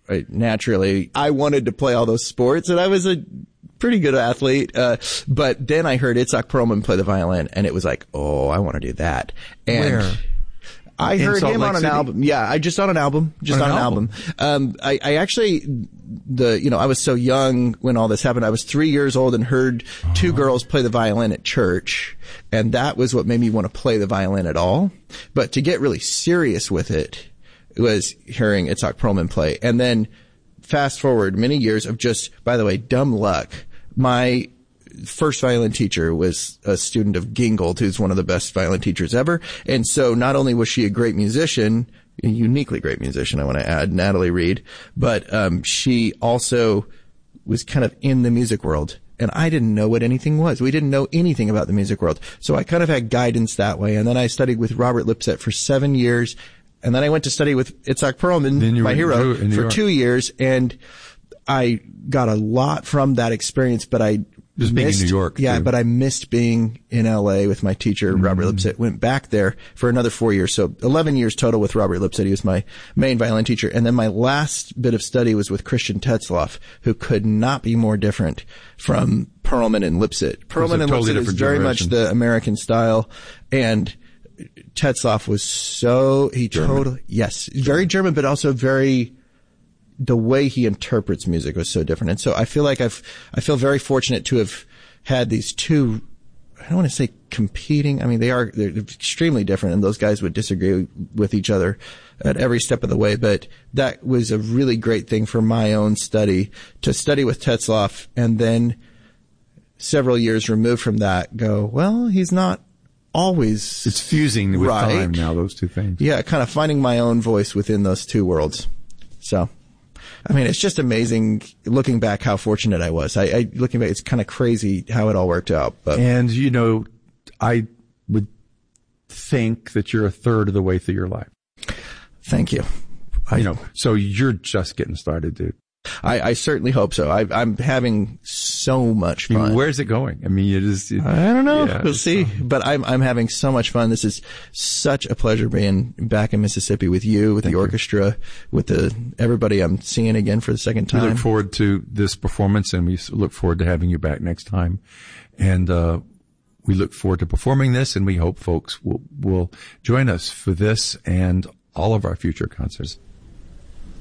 naturally, I wanted to play all those sports, and I was a pretty good athlete. But then I heard Itzhak Perlman play the violin, and it was like, oh, I want to do that. And where? I heard him on an album. Yeah, just on an album. I actually, I was so young when all this happened. I was 3 years old and heard two girls play the violin at church. And that was what made me want to play the violin at all. But to get really serious with it was hearing Itzhak Perlman play. And then fast forward many years of just, by the way, dumb luck. My first violin teacher was a student of Gingold, who's one of the best violin teachers ever. And so not only was she a great musician, a uniquely great musician, I want to add, Natalie Reed, but she also was kind of in the music world. And I didn't know what anything was. We didn't know anything about the music world. So I kind of had guidance that way. And then I studied with Robert Lipset for 7 years. And then I went to study with Itzhak Perlman, my hero, for 2 years. And I got a lot from that experience, but I just being in New York. Yeah, too. but I missed being in LA with my teacher, Robert Lipset. Went back there for another 4 years. So 11 years total with Robert Lipset. He was my main violin teacher. And then my last bit of study was with Christian Tetzlaff, who could not be more different from Perlman and Lipset. Perlman and Lipset is very much the American style. And Tetzlaff was very German, but also the way he interprets music was so different. And so I feel like I feel very fortunate to have had these two, I don't want to say competing. I mean, they're extremely different, and those guys would disagree with each other at every step of the way. But that was a really great thing for my own study, to study with Tetzlaff, and then several years removed from that go, well, he's not always It's fusing with right. time now, those two things. Yeah, kind of finding my own voice within those two worlds. So, I mean, it's just amazing looking back how fortunate I was. Looking back, it's kind of crazy how it all worked out. But. And, I would think that you're a third of the way through your life. Thank you. So you're just getting started, dude. I certainly hope so. I'm having so much fun. I mean, where's it going? I mean, I don't know. Yeah, we'll see. But I'm having so much fun. This is such a pleasure being back in Mississippi with you, with the orchestra, with everybody I'm seeing again for the second time. We look forward to this performance, and we look forward to having you back next time. And we look forward to performing this, and we hope folks will join us for this and all of our future concerts.